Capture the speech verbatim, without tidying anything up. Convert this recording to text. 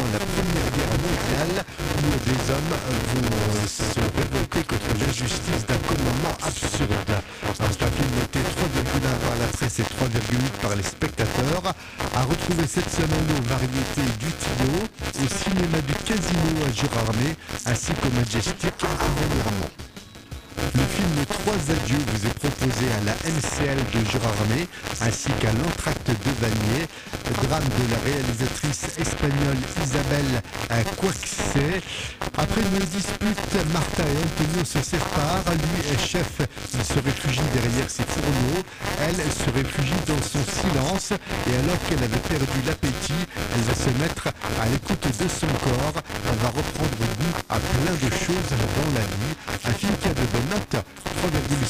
pendant la Première Guerre mondiale où des hommes vont se révolter contre l'injustice d'un commandement absurde. C'est un film noté trois virgule un par la presse et trois virgule huit par les spectateurs, à retrouver cette semaine aux variétés du Tio, au cinéma du Casino à Jurarmé, ainsi qu'au Majestic à Monthermont. Le film Trois adieux vous est proposé à la M C L de Jurarmé ainsi qu'à l'Entracte de Vanier, drame de la réalisatrice espagnole Isabelle Coixet. Après une dispute, Martha et Antonio se séparent. Lui est chef, il se réfugie derrière ses fourneaux. Elle se réfugie dans son silence et alors qu'elle avait perdu l'appétit, elle va se mettre à l'écoute de son corps. Elle va reprendre goût à plein de choses dans la vie. Un film qui a de bonnes notes, trois virgule